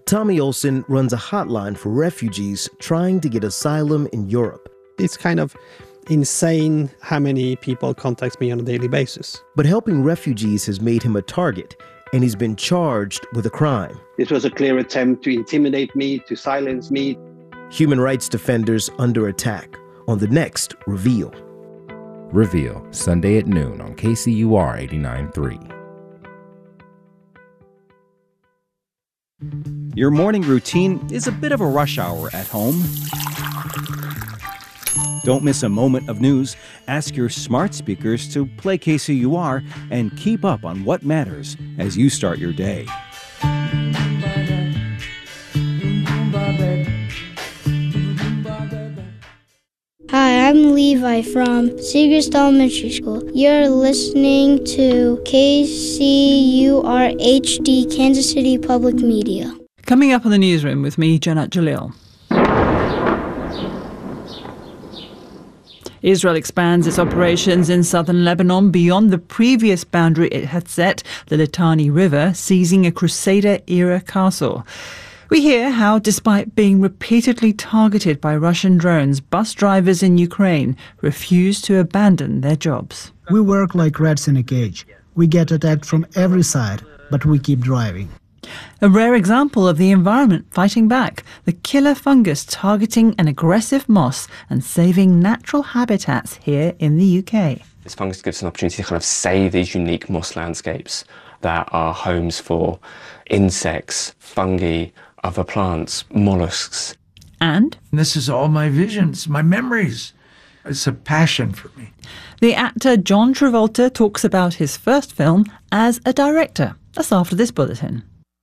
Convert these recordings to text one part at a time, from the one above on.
Tommy Olsen runs a hotline for refugees trying to get asylum in Europe. It's kind of insane how many people contact me on a daily basis. But helping refugees has made him a target, and he's been charged with a crime. This was a clear attempt to intimidate me, to silence me. Human rights defenders under attack on the next Reveal. Reveal, Sunday at noon on KCUR 89.3. Your morning routine is a bit of a rush hour at home. Don't miss a moment of news. Ask your smart speakers to play KCUR and keep up on what matters as you start your day. Hi, I'm Levi from Seagrist Elementary School. You're listening to KCUR HD, Kansas City Public Media. Coming up on the newsroom with me, Janat Jalil. Israel expands its operations in southern Lebanon beyond the previous boundary it had set, the Litani River, seizing a Crusader-era castle. We hear how, despite being repeatedly targeted by Russian drones, bus drivers in Ukraine refuse to abandon their jobs. We work like rats in a cage. We get attacked from every side, but we keep driving. A rare example of the environment fighting back, the killer fungus targeting an aggressive moss and saving natural habitats here in the UK. This fungus gives an opportunity to kind of save these unique moss landscapes that are homes for insects, fungi, other plants, mollusks. And this is all my visions, my memories. It's a passion for me. The actor John Travolta talks about his first film as a director. That's after this bulletin.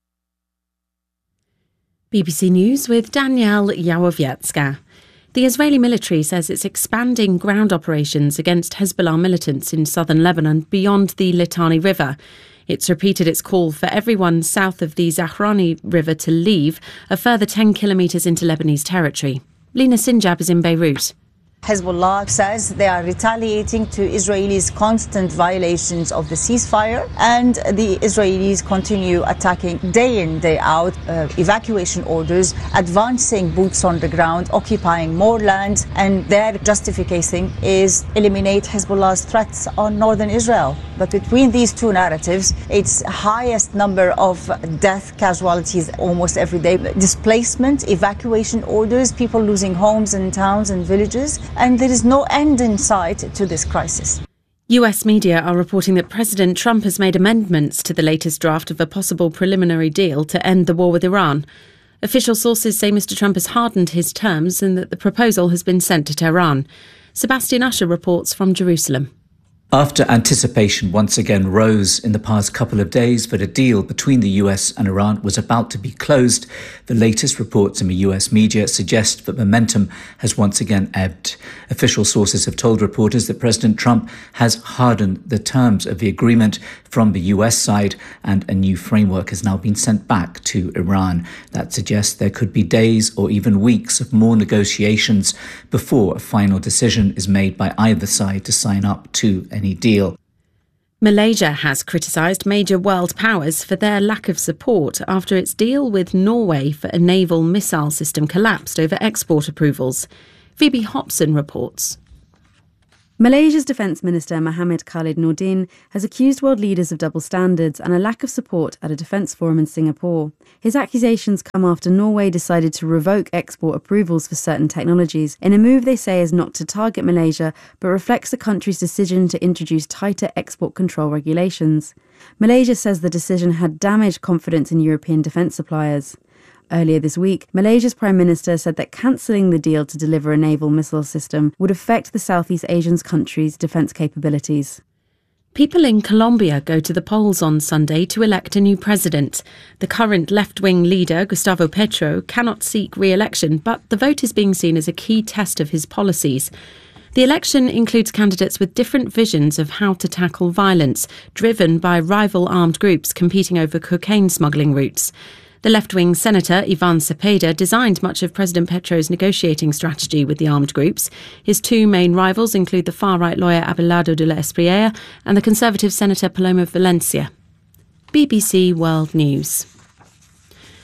BBC News with Danielle Yawowiecka. The Israeli military says it's expanding ground operations against Hezbollah militants in southern Lebanon beyond the Litani River. It's repeated its call for everyone south of the Zahrani River to leave, a further 10 kilometres into Lebanese territory. Lina Sinjab is in Beirut. Hezbollah says they are retaliating to Israelis' constant violations of the ceasefire, and the Israelis continue attacking day in, day out, evacuation orders, advancing boots on the ground, occupying more land, and their justification is eliminate Hezbollah's threats on northern Israel. But between these two narratives, it's highest number of death casualties almost every day, displacement, evacuation orders, people losing homes and towns and villages. And there is no end in sight to this crisis. US media are reporting that President Trump has made amendments to the latest draft of a possible preliminary deal to end the war with Iran. Official sources say Mr. Trump has hardened his terms and that the proposal has been sent to Tehran. Sebastian Usher reports from Jerusalem. After anticipation once again rose in the past couple of days that a deal between the US and Iran was about to be closed, the latest reports in the US media suggest that momentum has once again ebbed. Official sources have told reporters that President Trump has hardened the terms of the agreement from the US side, and a new framework has now been sent back to Iran. That suggests there could be days or even weeks of more negotiations before a final decision is made by either side to sign up to any deal. Malaysia has criticised major world powers for their lack of support after its deal with Norway for a naval missile system collapsed over export approvals. Phoebe Hobson reports. Malaysia's Defence Minister Mohammed Khalid Nordin has accused world leaders of double standards and a lack of support at a defence forum in Singapore. His accusations come after Norway decided to revoke export approvals for certain technologies, in a move they say is not to target Malaysia, but reflects the country's decision to introduce tighter export control regulations. Malaysia says the decision had damaged confidence in European defence suppliers. Earlier this week, Malaysia's Prime Minister said that cancelling the deal to deliver a naval missile system would affect the Southeast Asian country's defence capabilities. People in Colombia go to the polls on Sunday to elect a new president. The current left-wing leader, Gustavo Petro, cannot seek re-election, but the vote is being seen as a key test of his policies. The election includes candidates with different visions of how to tackle violence, driven by rival armed groups competing over cocaine smuggling routes. The left-wing senator, Ivan Cepeda, designed much of President Petro's negotiating strategy with the armed groups. His two main rivals include the far-right lawyer Abelardo de la Espriella and the conservative senator Paloma Valencia. BBC World News.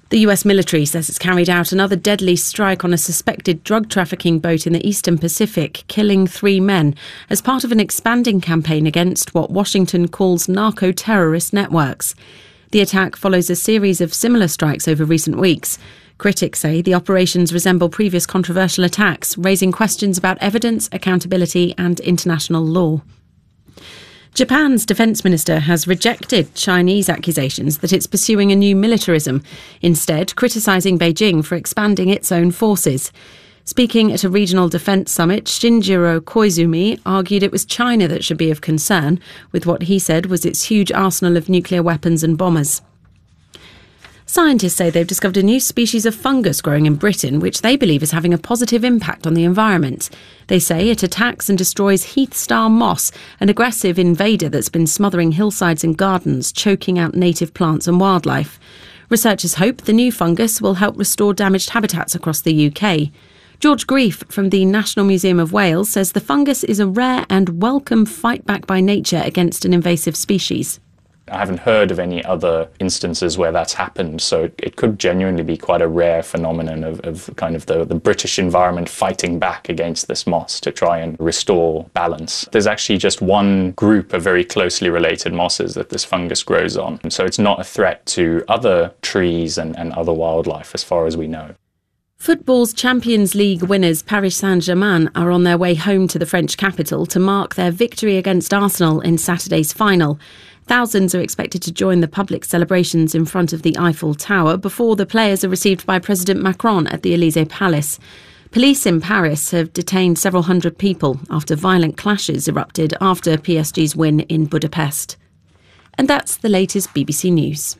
The US military says it's carried out another deadly strike on a suspected drug trafficking boat in the Eastern Pacific, killing 3 men, as part of an expanding campaign against what Washington calls narco-terrorist networks. The attack follows a series of similar strikes over recent weeks. Critics say the operations resemble previous controversial attacks, raising questions about evidence, accountability and international law. Japan's defence minister has rejected Chinese accusations that it's pursuing a new militarism, instead criticising Beijing for expanding its own forces. Speaking at a regional defence summit, Shinjiro Koizumi argued it was China that should be of concern, with what he said was its huge arsenal of nuclear weapons and bombers. Scientists say they've discovered a new species of fungus growing in Britain, which they believe is having a positive impact on the environment. They say it attacks and destroys heath star moss, an aggressive invader that's been smothering hillsides and gardens, choking out native plants and wildlife. Researchers hope the new fungus will help restore damaged habitats across the UK. George Grief from the National Museum of Wales says the fungus is a rare and welcome fight back by nature against an invasive species. I haven't heard of any other instances where that's happened, so it could genuinely be quite a rare phenomenon of kind of the British environment fighting back against this moss to try and restore balance. There's actually just one group of very closely related mosses that this fungus grows on, so it's not a threat to other trees and other wildlife as far as we know. Football's Champions League winners Paris Saint-Germain are on their way home to the French capital to mark their victory against Arsenal in Saturday's final. Thousands are expected to join the public celebrations in front of the Eiffel Tower before the players are received by President Macron at the Élysée Palace. Police in Paris have detained several hundred people after violent clashes erupted after PSG's win in Budapest. And that's the latest BBC News.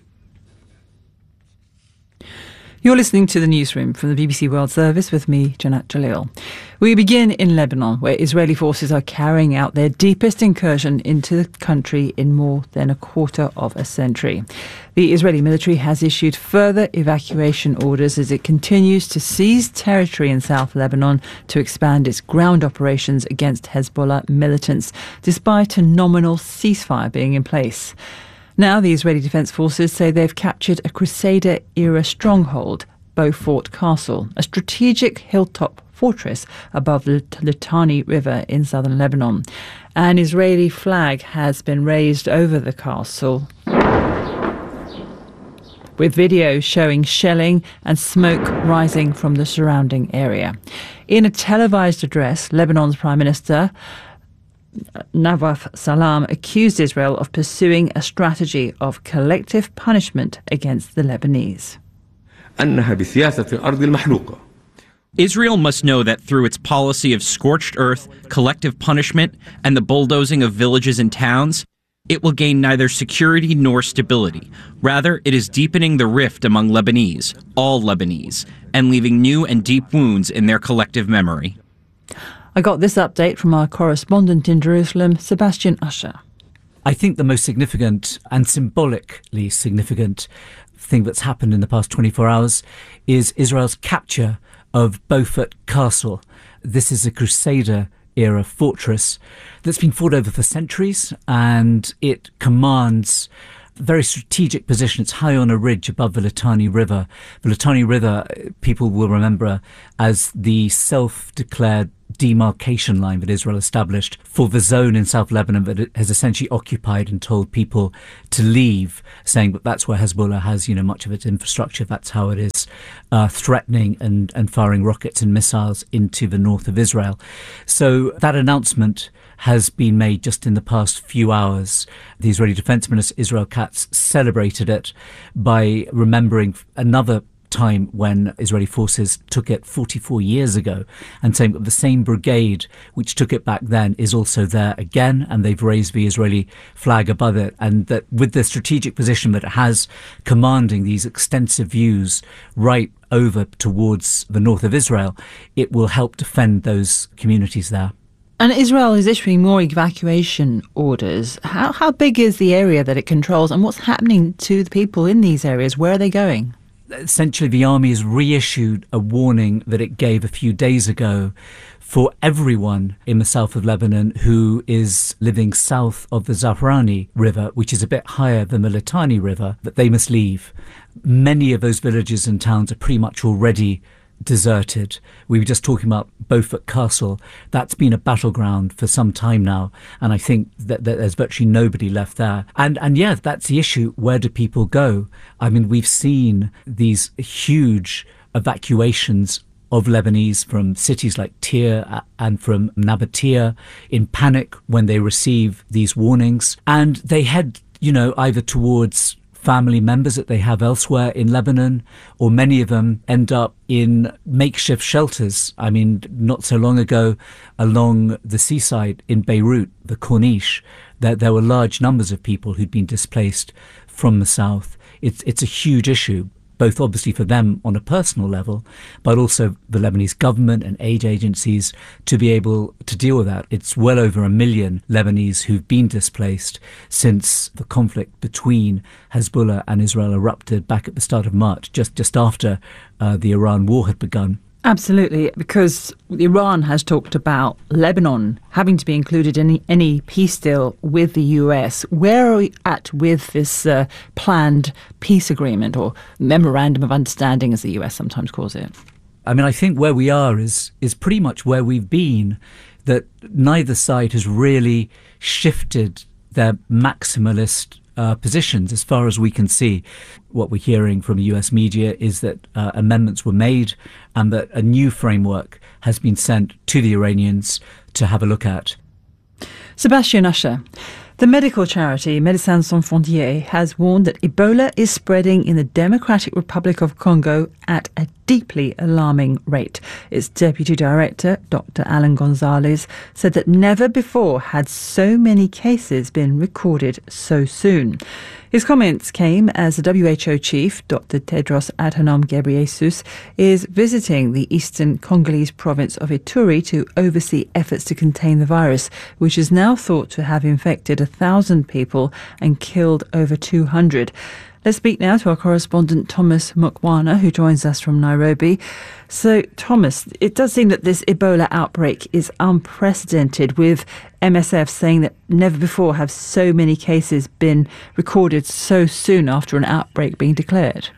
You're listening to the newsroom from the BBC World Service with me, Janat Jalil. We begin in Lebanon, where Israeli forces are carrying out their deepest incursion into the country in more than a quarter of a century. The Israeli military has issued further evacuation orders as it continues to seize territory in South Lebanon to expand its ground operations against Hezbollah militants, despite a nominal ceasefire being in place. Now, the Israeli Defence Forces say they've captured a Crusader-era stronghold, Beaufort Castle, a strategic hilltop fortress above the Litani River in southern Lebanon. An Israeli flag has been raised over the castle, with videos showing shelling and smoke rising from the surrounding area. In a televised address, Lebanon's Prime Minister Nawaf Salam accused Israel of pursuing a strategy of collective punishment against the Lebanese. Israel must know that through its policy of scorched earth, collective punishment, and the bulldozing of villages and towns, it will gain neither security nor stability. Rather, it is deepening the rift among Lebanese, all Lebanese, and leaving new and deep wounds in their collective memory. I got this update from our correspondent in Jerusalem, Sebastian Usher. I think the most significant and symbolically significant thing that's happened in the past 24 hours is Israel's capture of Beaufort Castle. This is a Crusader-era fortress that's been fought over for centuries, and it commands a very strategic position. It's high on a ridge above the Litani River. The Litani River, people will remember as the self-declared demarcation line that Israel established for the zone in South Lebanon that it has essentially occupied and told people to leave, saying that that's where Hezbollah has, much of its infrastructure. That's how it is threatening and firing rockets and missiles into the north of Israel. So that announcement has been made just in the past few hours. The Israeli Defense Minister, Israel Katz, celebrated it by remembering another time when Israeli forces took it 44 years ago, and saying that the same brigade which took it back then is also there again, and they've raised the Israeli flag above it, and that with the strategic position that it has, commanding these extensive views right over towards the north of Israel, it will help defend those communities there. And Israel is issuing more evacuation orders. How big is the area that it controls, and what's happening to the people in these areas? Where are they going? Essentially, the army has reissued a warning that it gave a few days ago for everyone in the south of Lebanon who is living south of the Zahrani River, which is a bit higher than the Litani River, that they must leave. Many of those villages and towns are pretty much already deserted. We were just talking about Beaufort Castle. That's been a battleground for some time now, and I think that there's virtually nobody left there. And yeah, that's the issue. Where do people go? I mean, we've seen these huge evacuations of Lebanese from cities like Tyre and from Nabatea in panic when they receive these warnings, and they head, either towards family members that they have elsewhere in Lebanon, or many of them end up in makeshift shelters. I mean, not so long ago, along the seaside in Beirut, the Corniche, there were large numbers of people who'd been displaced from the south. It's a huge issue, both obviously for them on a personal level, but also the Lebanese government and aid agencies to be able to deal with that. It's well over 1 million Lebanese who've been displaced since the conflict between Hezbollah and Israel erupted back at the start of March, just after the Iran war had begun. Absolutely, because Iran has talked about Lebanon having to be included in any peace deal with the US. Where are we at with this planned peace agreement, or memorandum of understanding, as the US sometimes calls it? I mean, I think where we are is pretty much where we've been, that neither side has really shifted their maximalist positions as far as we can see. What we're hearing from the US media is that amendments were made and that a new framework has been sent to the Iranians to have a look at. Sebastian Usher. The medical charity Médecins Sans Frontières has warned that Ebola is spreading in the Democratic Republic of Congo at a deeply alarming rate. Its deputy director, Dr. Alan Gonzalez, said that never before had so many cases been recorded so soon. His comments came as the WHO chief, Dr. Tedros Adhanom Ghebreyesus, is visiting the eastern Congolese province of Ituri to oversee efforts to contain the virus, which is now thought to have infected 1,000 people and killed over 200. Let's speak now to our correspondent Thomas Mukwana, who joins us from Nairobi. So, Thomas, it does seem that this Ebola outbreak is unprecedented, with MSF saying that never before have so many cases been recorded so soon after an outbreak being declared.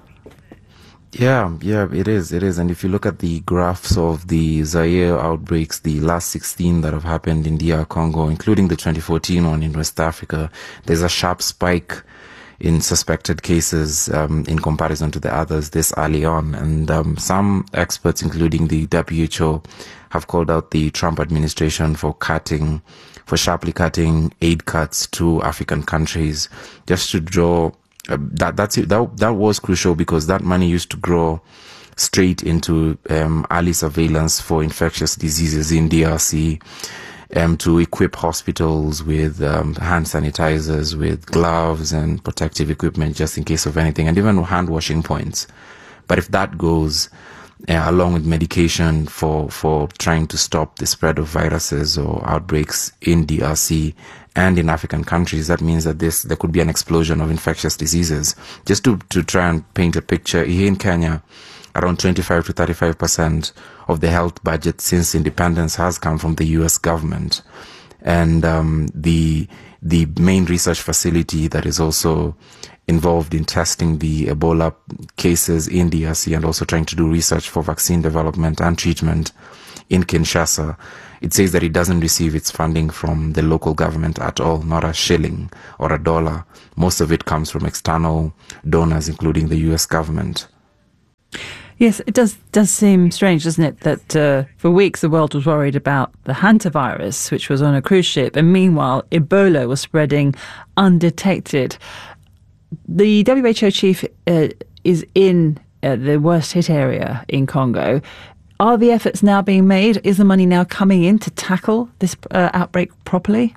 Yeah, it is. And if you look at the graphs of the Zaire outbreaks, the last 16 that have happened in DR Congo, including the 2014 one in West Africa, there's a sharp spike in suspected cases in comparison to the others this early on. And some experts, including the WHO, have called out the Trump administration for sharply cutting aid cuts to African countries, just to draw that was crucial, because that money used to grow straight into early surveillance for infectious diseases in DRC, to equip hospitals with hand sanitizers, with gloves and protective equipment just in case of anything, and even hand washing points. But if that goes along with medication for trying to stop the spread of viruses or outbreaks in DRC and in African countries, that means that there could be an explosion of infectious diseases. Just to try and paint a picture, here in Kenya, around 25 to 35% of the health budget since independence has come from the US government. And the main research facility that is also involved in testing the Ebola cases in DRC and also trying to do research for vaccine development and treatment in Kinshasa, it says that it doesn't receive its funding from the local government at all, not a shilling or a dollar. Most of it comes from external donors, including the US government. Yes, it does seem strange, doesn't it, that for weeks the world was worried about the hantavirus, which was on a cruise ship, and meanwhile Ebola was spreading undetected. The WHO chief is in the worst hit area in Congo. Are the efforts now being made? Is the money now coming in to tackle this outbreak properly?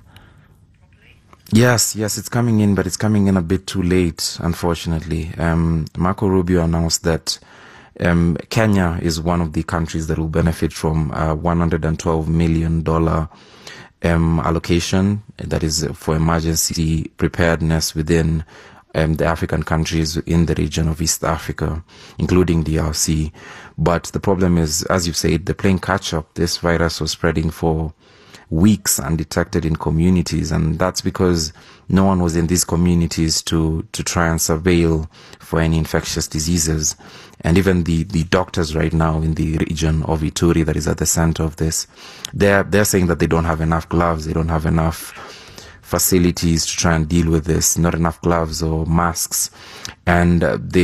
Yes, it's coming in, but it's coming in a bit too late, unfortunately. Marco Rubio announced that Kenya is one of the countries that will benefit from a $112 million allocation that is for emergency preparedness within the African countries in the region of East Africa, including DRC. But the problem is, as you said, they're playing catch up. This virus was spreading for weeks undetected in communities, and that's because no one was in these communities to try and surveil for any infectious diseases. And even the doctors right now in the region of Ituri that is at the center of this, they're saying that they don't have enough gloves, they don't have enough facilities to try and deal with this, not enough gloves or masks. And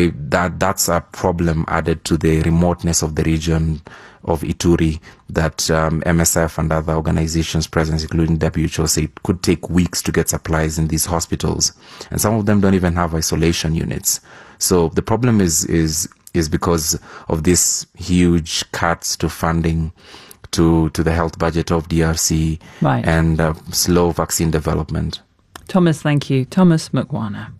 that's a problem added to the remoteness of the region of Ituri that MSF and other organizations present, including WHO, say it could take weeks to get supplies in these hospitals. And some of them don't even have isolation units. So the problem is because of this huge cuts to funding to the health budget of DRC, right, and slow vaccine development. Thomas, thank you. Thomas Mukwana.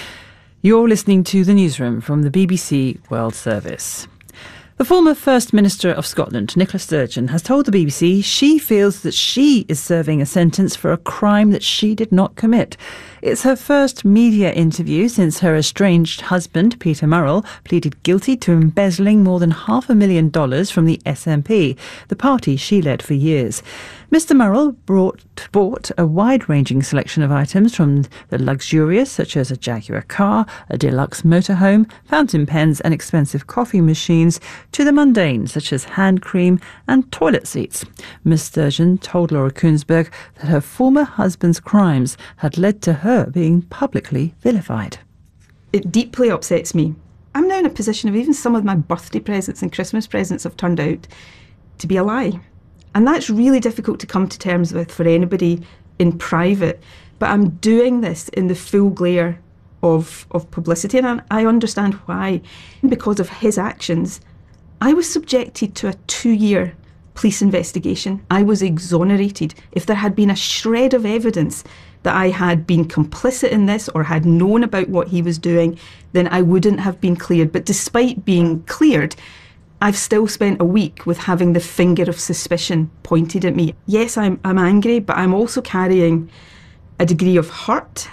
You're listening to The Newsroom from the BBC World Service. The former First Minister of Scotland, Nicola Sturgeon, has told the BBC she feels that she is serving a sentence for a crime that she did not commit. It's her first media interview since her estranged husband, Peter Murrell, pleaded guilty to embezzling more than $500,000 from the SNP, the party she led for years. Mr. Murrell bought a wide-ranging selection of items from the luxurious, such as a Jaguar car, a deluxe motorhome, fountain pens and expensive coffee machines, to the mundane, such as hand cream and toilet seats. Ms. Sturgeon told Laura Kuenssberg that her former husband's crimes had led to her being publicly vilified. It deeply upsets me. I'm now in a position of even some of my birthday presents and Christmas presents have turned out to be a lie. And that's really difficult to come to terms with for anybody in private. But I'm doing this in the full glare of publicity, and I understand why. Because of his actions, I was subjected to a 2-year police investigation. I was exonerated. If there had been a shred of evidence that I had been complicit in this or had known about what he was doing, then I wouldn't have been cleared. But despite being cleared, I've still spent a week with having the finger of suspicion pointed at me. Yes, I'm angry, but I'm also carrying a degree of hurt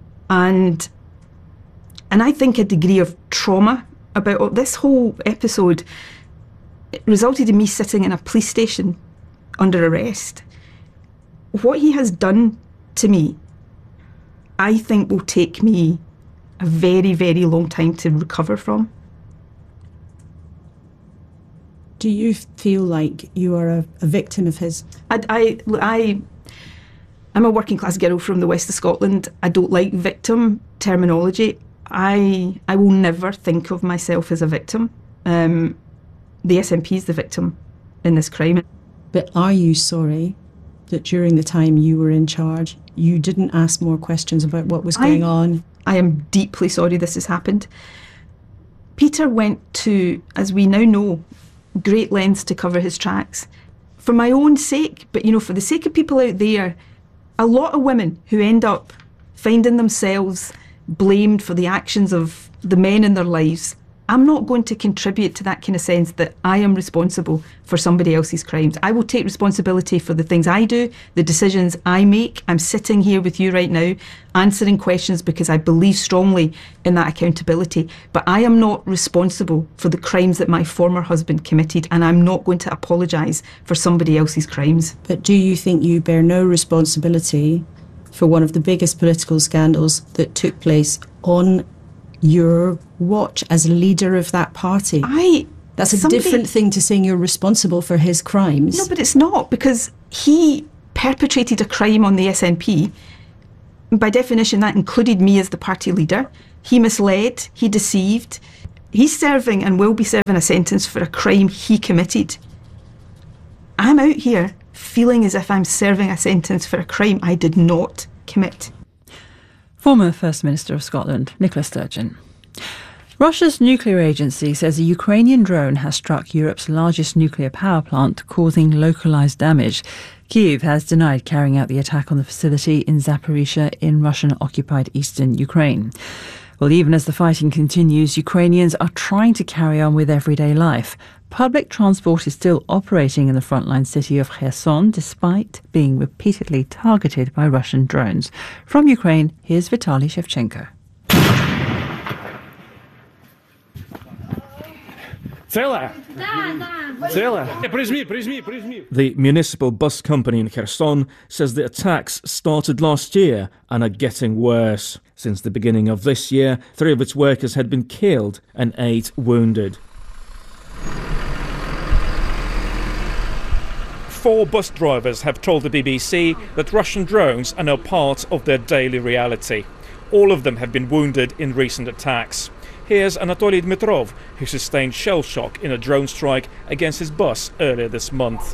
and I think a degree of trauma about this whole episode. It resulted in me sitting in a police station under arrest. What he has done to me, I think will take me a very, very long time to recover from. Do you feel like you are a victim of his? I'm a working class girl from the west of Scotland. I don't like victim terminology. I will never think of myself as a victim. The SNP is the victim in this crime. But are you sorry that during the time you were in charge, you didn't ask more questions about what was going on? I am deeply sorry this has happened. Peter went to, as we now know, great lengths to cover his tracks. For my own sake, but for the sake of people out there, a lot of women who end up finding themselves blamed for the actions of the men in their lives, I'm not going to contribute to that kind of sense that I am responsible for somebody else's crimes. I will take responsibility for the things I do, the decisions I make. I'm sitting here with you right now answering questions because I believe strongly in that accountability. But I am not responsible for the crimes that my former husband committed, and I'm not going to apologise for somebody else's crimes. But do you think you bear no responsibility for one of the biggest political scandals that took place on your watch as leader of that party? That's a different thing to saying you're responsible for his crimes. No, but it's not, because he perpetrated a crime on the SNP. By definition, that included me as the party leader. He misled, he deceived. He's serving and will be serving a sentence for a crime he committed. I'm out here feeling as if I'm serving a sentence for a crime I did not commit. Former First Minister of Scotland, Nicola Sturgeon. Russia's nuclear agency says a Ukrainian drone has struck Europe's largest nuclear power plant, causing localised damage. Kyiv has denied carrying out the attack on the facility in Zaporizhzhia in Russian-occupied eastern Ukraine. Well, even as the fighting continues, Ukrainians are trying to carry on with everyday life. Public transport is still operating in the frontline city of Kherson, despite being repeatedly targeted by Russian drones. From Ukraine, here's Vitaly Shevchenko. The municipal bus company in Kherson says the attacks started last year and are getting worse. Since the beginning of this year, 3 of its workers had been killed and 8 wounded. 4 bus drivers have told the BBC that Russian drones are now part of their daily reality. All of them have been wounded in recent attacks. Here's Anatoly Dmitrov, who sustained shell shock in a drone strike against his bus earlier this month.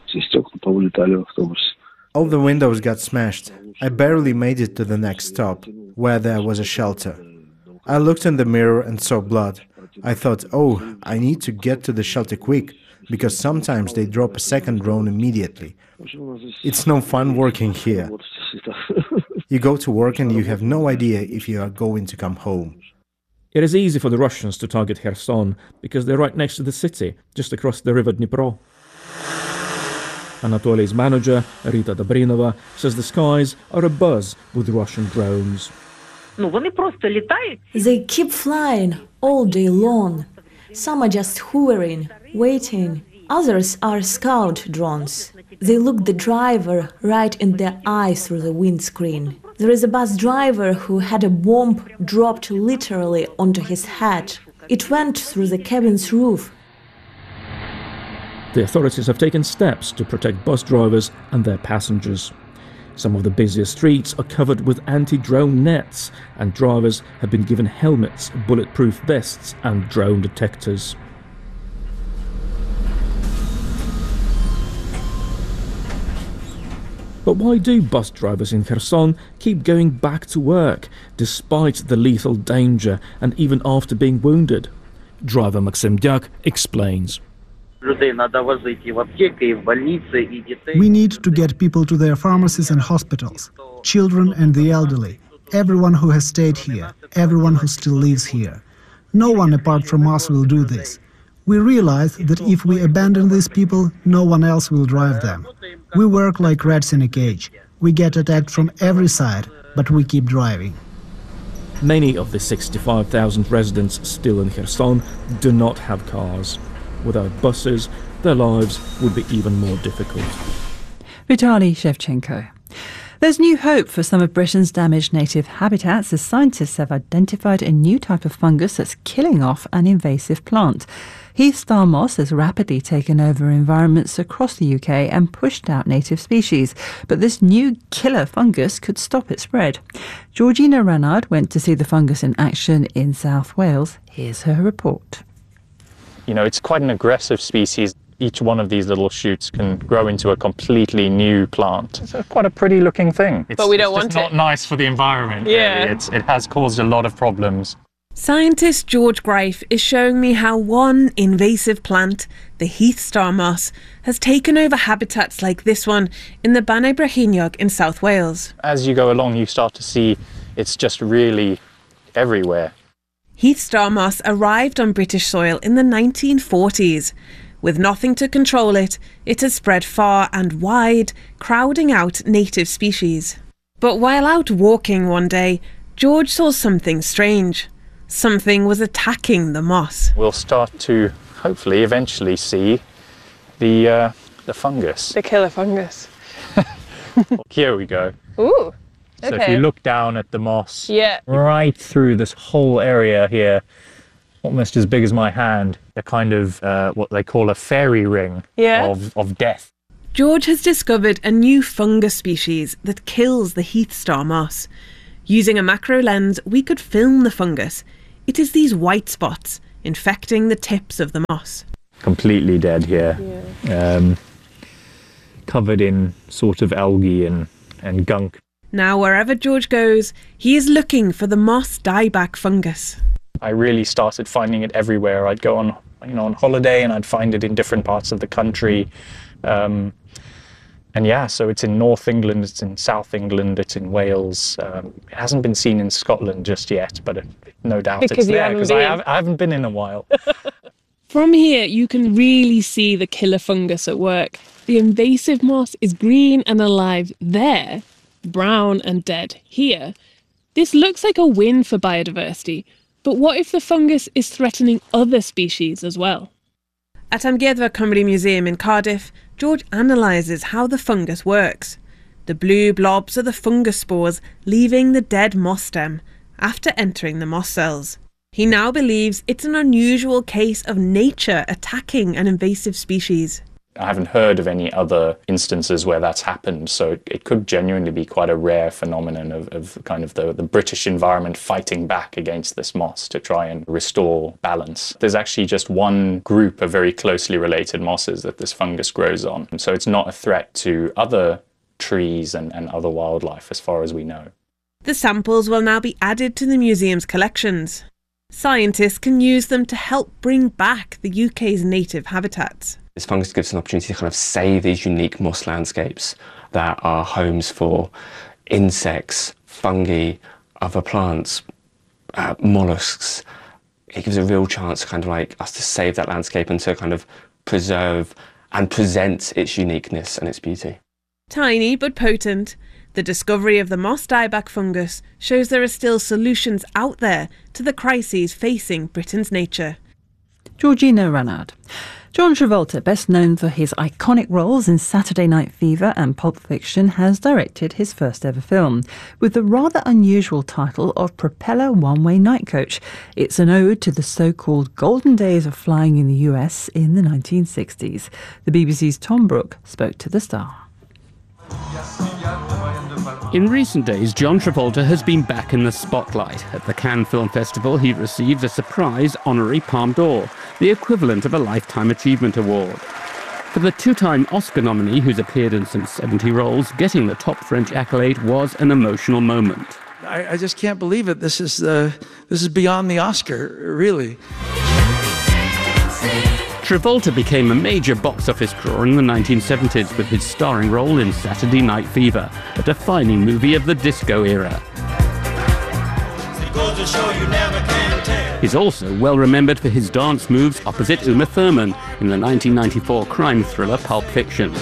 All the windows got smashed. I barely made it to the next stop, where there was a shelter. I looked in the mirror and saw blood. I thought, oh, I need to get to the shelter quick, because sometimes they drop a second drone immediately. It's no fun working here. You go to work and you have no idea if you are going to come home. It is easy for the Russians to target Kherson because they're right next to the city, just across the river Dnipro. Anatoly's manager, Rita Dobrinova, says the skies are abuzz with Russian drones. They keep flying all day long. Some are just hovering, waiting. Others are scout drones. They look the driver right in the eye through the windscreen. There is a bus driver who had a bomb dropped literally onto his head. It went through the cabin's roof. The authorities have taken steps to protect bus drivers and their passengers. Some of the busiest streets are covered with anti-drone nets, and drivers have been given helmets, bulletproof vests and drone detectors. But why do bus drivers in Kherson keep going back to work, despite the lethal danger and even after being wounded? Driver Maxim Dyak explains. We need to get people to their pharmacies and hospitals, children and the elderly, everyone who has stayed here, everyone who still lives here. No one apart from us will do this. We realize that if we abandon these people, no one else will drive them. We work like rats in a cage. We get attacked from every side, but we keep driving. Many of the 65,000 residents still in Kherson do not have cars. Without buses, their lives would be even more difficult. Vitaly Shevchenko. There's new hope for some of Britain's damaged native habitats as scientists have identified a new type of fungus that's killing off an invasive plant. Heath star moss has rapidly taken over environments across the UK and pushed out native species, but this new killer fungus could stop its spread. Georgina Ranard went to see the fungus in action in South Wales. Here's her report. You know, it's quite an aggressive species. Each one of these little shoots can grow into a completely new plant. It's quite a pretty looking thing. But we don't want it. It's not nice for the environment. Yeah. Really. It has caused a lot of problems. Scientist George Greif is showing me how one invasive plant, the heath star moss, has taken over habitats like this one in the Banau Brycheiniog in South Wales. As you go along, you start to see it's just really everywhere. Heath star moss arrived on British soil in the 1940s. With nothing to control it, it has spread far and wide, crowding out native species. But while out walking one day, George saw something strange. Something was attacking the moss. We'll start to hopefully eventually see the fungus. The killer fungus. Here we go. Ooh. So if you look down at the moss, yeah, right through this whole area here, almost as big as my hand, a kind of what they call a fairy ring of death. George has discovered a new fungus species that kills the heath star moss. Using a macro lens, we could film the fungus. It is these white spots infecting the tips of the moss. Completely dead here. Yeah. Covered in sort of algae and gunk. Now, wherever George goes, he is looking for the moss dieback fungus. I really started finding it everywhere. I'd go on, on holiday and I'd find it in different parts of the country. And yeah, so it's in North England, it's in South England, it's in Wales. It hasn't been seen in Scotland just yet, but no doubt it's there because I haven't been in a while. From here, you can really see the killer fungus at work. The invasive moss is green and alive there, brown and dead here. This looks like a win for biodiversity, but what if the fungus is threatening other species as well? At Amgueddfa Cymru Museum in Cardiff, George analyses how the fungus works. The blue blobs are the fungus spores leaving the dead moss stem after entering the moss cells. He now believes it's an unusual case of nature attacking an invasive species. I haven't heard of any other instances where that's happened, so it could genuinely be quite a rare phenomenon of kind of the British environment fighting back against this moss to try and restore balance. There's actually just one group of very closely related mosses that this fungus grows on, so it's not a threat to other trees and other wildlife as far as we know. The samples will now be added to the museum's collections. Scientists can use them to help bring back the UK's native habitats. This fungus gives us an opportunity to kind of save these unique moss landscapes that are homes for insects, fungi, other plants, mollusks. It gives a real chance kind of like us to save that landscape and to kind of preserve and present its uniqueness and its beauty. Tiny but potent, the discovery of the moss dieback fungus shows there are still solutions out there to the crises facing Britain's nature. Georgina Ranard. John Travolta, best known for his iconic roles in Saturday Night Fever and Pulp Fiction, has directed his first ever film, with the rather unusual title of Propeller One-Way Night Coach. It's an ode to the so-called golden days of flying in the US in the 1960s. The BBC's Tom Brooke spoke to the star. In recent days, John Travolta has been back in the spotlight. At the Cannes Film Festival, he received a surprise honorary Palme d'Or, the equivalent of a Lifetime Achievement Award. For the two-time Oscar nominee, who's appeared in some 70 roles, getting the top French accolade was an emotional moment. I just can't believe it. This is beyond the Oscar, really. Travolta became a major box office draw in the 1970s with his starring role in Saturday Night Fever, a defining movie of the disco era. He's also well remembered for his dance moves opposite Uma Thurman in the 1994 crime thriller Pulp Fiction.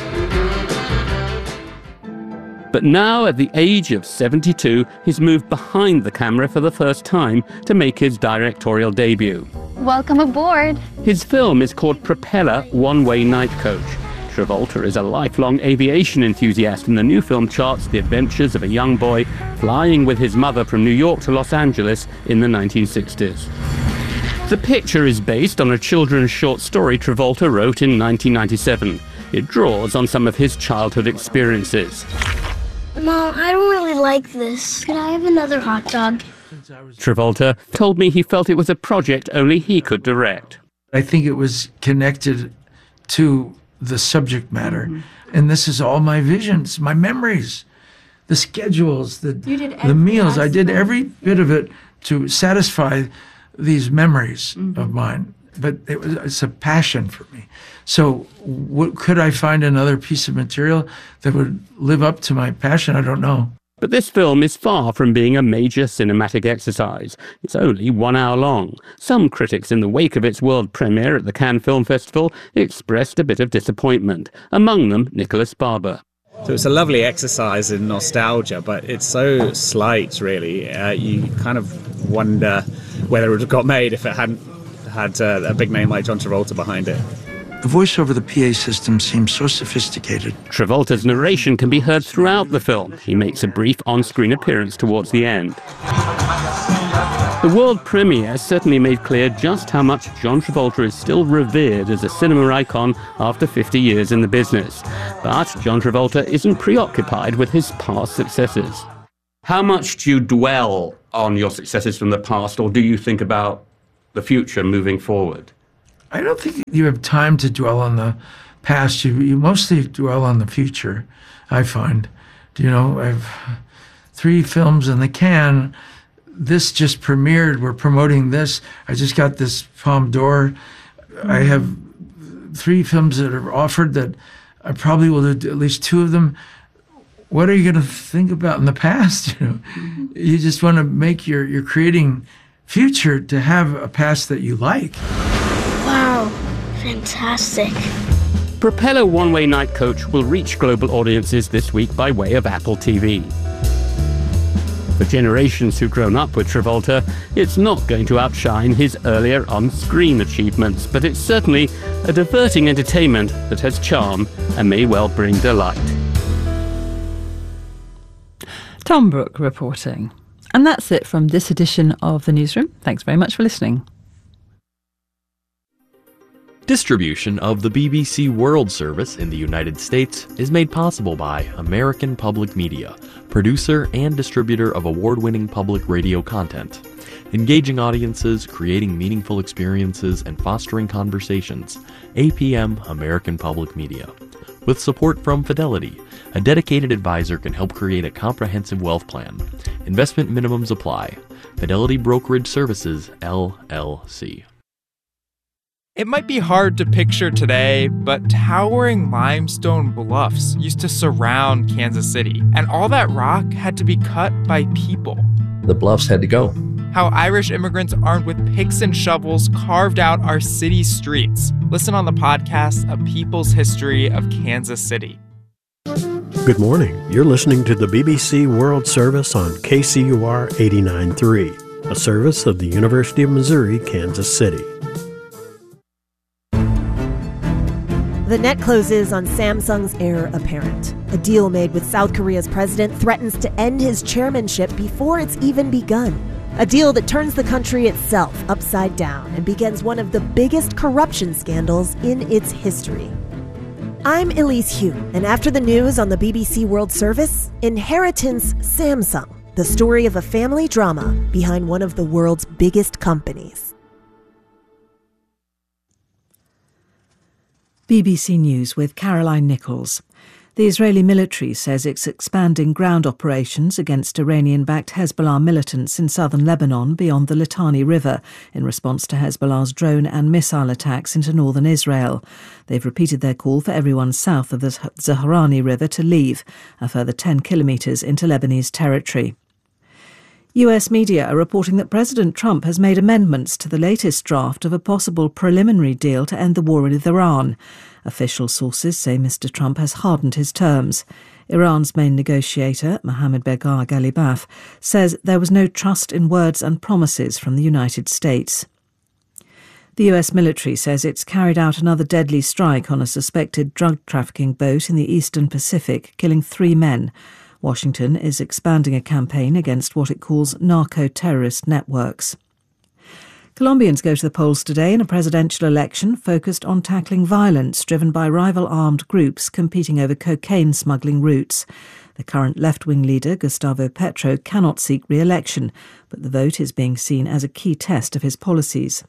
But now, at the age of 72, he's moved behind the camera for the first time to make his directorial debut. Welcome aboard. His film is called Propeller One-Way Night Coach. Travolta is a lifelong aviation enthusiast, and the new film charts the adventures of a young boy flying with his mother from New York to Los Angeles in the 1960s. The picture is based on a children's short story Travolta wrote in 1997. It draws on some of his childhood experiences. Mom, I don't really like this. Could I have another hot dog? Travolta told me he felt it was a project only he could direct. I think it was connected to the subject matter. And this is all my visions, my memories, the schedules, the meals. I did every bit of it to satisfy these memories of mine. But it's a passion for me. So could I find another piece of material that would live up to my passion? I don't know. But this film is far from being a major cinematic exercise. It's only 1 hour long. Some critics, in the wake of its world premiere at the Cannes Film Festival, expressed a bit of disappointment. Among them, Nicholas Barber. So it's a lovely exercise in nostalgia, but it's so slight, really. You kind of wonder whether it would have got made if it hadn't had a big name like John Travolta behind it. The voice over the PA system seems so sophisticated. Travolta's narration can be heard throughout the film. He makes a brief on-screen appearance towards the end. The world premiere certainly made clear just how much John Travolta is still revered as a cinema icon after 50 years in the business. But John Travolta isn't preoccupied with his past successes. How much do you dwell on your successes from the past, or do you think about the future moving forward? I don't think you have time to dwell on the past. You mostly dwell on the future, I find. You know, I have 3 films in the can. This just premiered. We're promoting this. I just got this Palme d'Or. I have 3 films that are offered that I probably will do at least 2 of them. What are you going to think about in the past? You know, you just want to make you're creating future to have a past that you like. Wow, fantastic. Propeller One-Way Night Coach will reach global audiences this week by way of Apple TV. For generations who've grown up with Travolta, it's not going to outshine his earlier on-screen achievements, but it's certainly a diverting entertainment that has charm and may well bring delight. Tom Brooke reporting. And that's it from this edition of The Newsroom. Thanks very much for listening. Distribution of the BBC World Service in the United States is made possible by American Public Media, producer and distributor of award-winning public radio content. Engaging audiences, creating meaningful experiences, and fostering conversations. APM American Public Media. With support from Fidelity, a dedicated advisor can help create a comprehensive wealth plan. Investment minimums apply. Fidelity Brokerage Services, LLC. It might be hard to picture today, but towering limestone bluffs used to surround Kansas City, and all that rock had to be cut by people. The bluffs had to go. How Irish immigrants armed with picks and shovels carved out our city streets. Listen on the podcast, A People's History of Kansas City. Good morning. You're listening to the BBC World Service on KCUR 89.3, a service of the University of Missouri, Kansas City. The net closes on Samsung's heir apparent. A deal made with South Korea's president threatens to end his chairmanship before it's even begun. A deal that turns the country itself upside down and begins one of the biggest corruption scandals in its history. I'm Elise Hu, and after the news on the BBC World Service, Inheritance Samsung, the story of a family drama behind one of the world's biggest companies. BBC News with Caroline Nichols. The Israeli military says it's expanding ground operations against Iranian-backed Hezbollah militants in southern Lebanon beyond the Litani River in response to Hezbollah's drone and missile attacks into northern Israel. They've repeated their call for everyone south of the Zaharani River to leave, a further 10 kilometres into Lebanese territory. US media are reporting that President Trump has made amendments to the latest draft of a possible preliminary deal to end the war with Iran. Official sources say Mr. Trump has hardened his terms. Iran's main negotiator, Mohammad Bagher Ghalibaf, says there was no trust in words and promises from the United States. The US military says it's carried out another deadly strike on a suspected drug trafficking boat in the Eastern Pacific, killing 3 men. Washington is expanding a campaign against what it calls narco-terrorist networks. Colombians go to the polls today in a presidential election focused on tackling violence driven by rival armed groups competing over cocaine smuggling routes. The current left-wing leader, Gustavo Petro, cannot seek re-election, but the vote is being seen as a key test of his policies.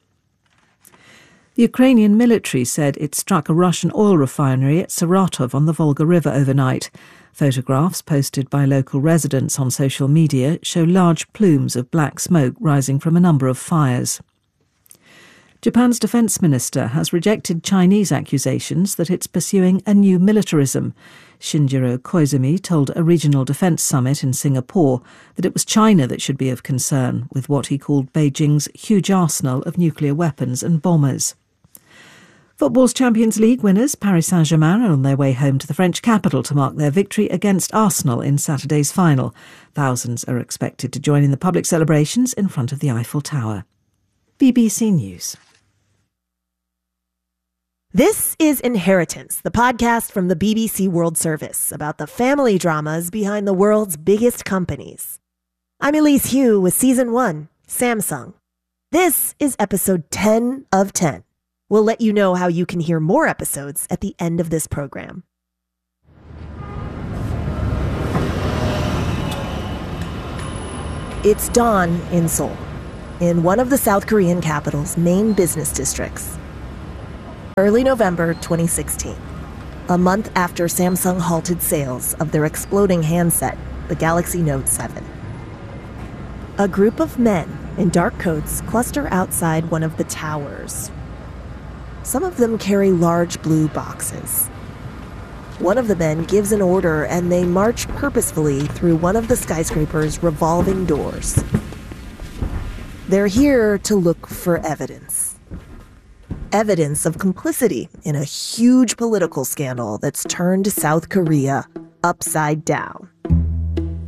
The Ukrainian military said it struck a Russian oil refinery at Saratov on the Volga River overnight. Photographs posted by local residents on social media show large plumes of black smoke rising from a number of fires. Japan's defence minister has rejected Chinese accusations that it's pursuing a new militarism. Shinjiro Koizumi told a regional defence summit in Singapore that it was China that should be of concern with what he called Beijing's huge arsenal of nuclear weapons and bombers. Football's Champions League winners, Paris Saint-Germain, are on their way home to the French capital to mark their victory against Arsenal in Saturday's final. Thousands are expected to join in the public celebrations in front of the Eiffel Tower. BBC News. This is Inheritance, the podcast from the BBC World Service about the family dramas behind the world's biggest companies. I'm Elise Hu with Season 1, Samsung. This is episode 10 of 10. We'll let you know how you can hear more episodes at the end of this program. It's dawn in Seoul, in one of the South Korean capital's main business districts. Early November 2016, a month after Samsung halted sales of their exploding handset, the Galaxy Note 7. A group of men in dark coats cluster outside one of the towers. Some of them carry large blue boxes. One of the men gives an order and they march purposefully through one of the skyscraper's revolving doors. They're here to look for evidence. Evidence of complicity in a huge political scandal that's turned South Korea upside down.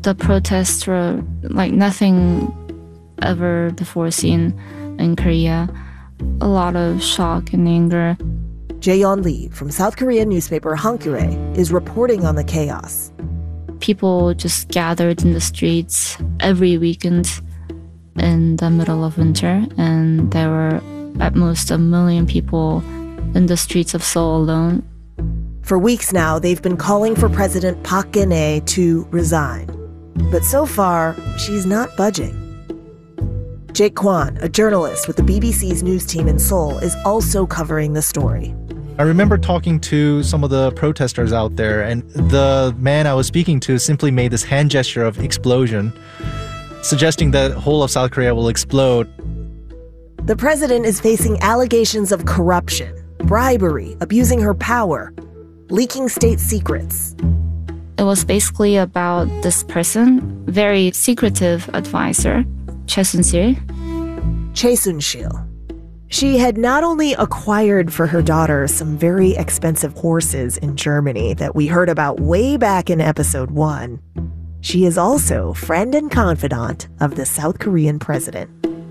The protests were like nothing ever before seen in Korea. A lot of shock and anger. Jae-yeon Lee from South Korean newspaper Hankyoreh is reporting on the chaos. People just gathered in the streets every weekend in the middle of winter, and there were at most 1 million people in the streets of Seoul alone. For weeks now, they've been calling for President Park Geun-hye to resign. But so far, she's not budging. Jake Kwan, a journalist with the BBC's news team in Seoul, is also covering the story. I remember talking to some of the protesters out there, and the man I was speaking to simply made this hand gesture of explosion, suggesting that the whole of South Korea will explode. The president is facing allegations of corruption, bribery, abusing her power, leaking state secrets. It was basically about this person, very secretive advisor, Choi Soon-sil. Choi Soon-sil. She had not only acquired for her daughter some very expensive horses in Germany that we heard about way back in episode 1, she is also friend and confidant of the South Korean president.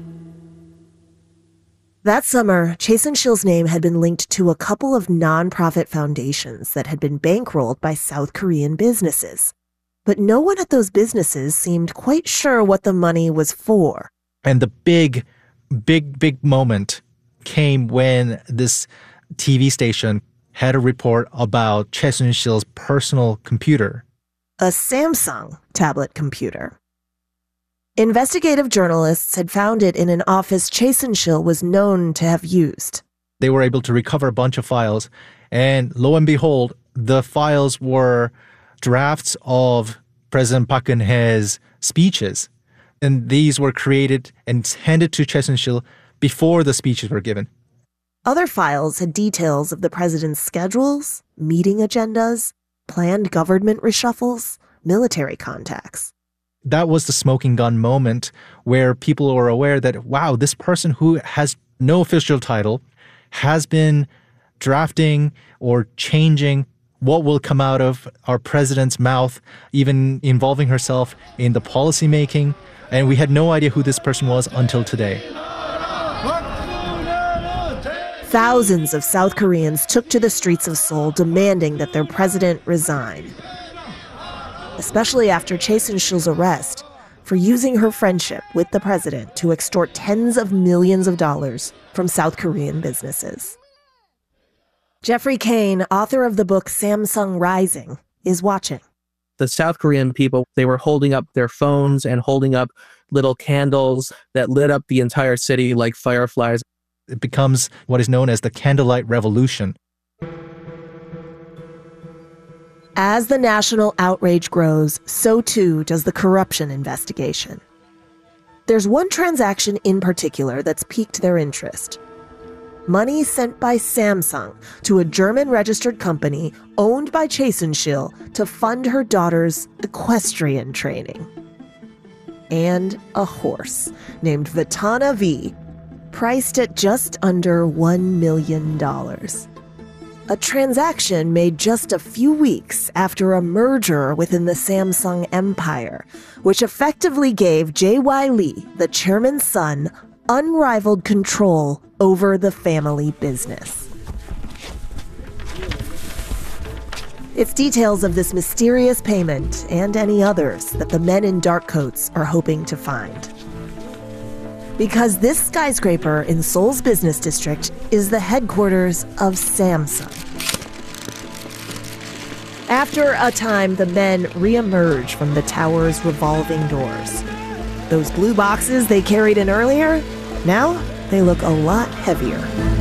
That summer, Choi Soon-sil's name had been linked to a couple of nonprofit foundations that had been bankrolled by South Korean businesses. But no one at those businesses seemed quite sure what the money was for. And the big moment came when this TV station had a report about Choi Soon-sil's personal computer. A Samsung tablet computer. Investigative journalists had found it in an office Choi Soon-sil was known to have used. They were able to recover a bunch of files, and lo and behold, the files were drafts of President Park Geun-hye's speeches. And these were created and handed to Choi Soon-sil before the speeches were given. Other files had details of the president's schedules, meeting agendas, planned government reshuffles, military contacts. That was the smoking gun moment where people were aware that, wow, this person who has no official title has been drafting or changing what will come out of our president's mouth, even involving herself in the policy making. And we had no idea who this person was until today. Thousands of South Koreans took to the streets of Seoul demanding that their president resign. Especially after Choi Soon-sil's arrest for using her friendship with the president to extort tens of millions of dollars from South Korean businesses. Jeffrey Kane, author of the book Samsung Rising, is watching. The South Korean people, they were holding up their phones and holding up little candles that lit up the entire city like fireflies. It becomes what is known as the candlelight revolution. As the national outrage grows, so too does the corruption investigation. There's one transaction in particular that's piqued their interest. Money sent by Samsung to a German-registered company owned by Choi Soon-sil to fund her daughter's equestrian training. And a horse named Vitana V, priced at just under $1 million. A transaction made just a few weeks after a merger within the Samsung empire, which effectively gave J.Y. Lee, the chairman's son, unrivaled control over the family business. It's details of this mysterious payment and any others that the men in dark coats are hoping to find. Because this skyscraper in Seoul's business district is the headquarters of Samsung. After a time, the men re-emerge from the tower's revolving doors. Those blue boxes they carried in earlier, now they look a lot heavier.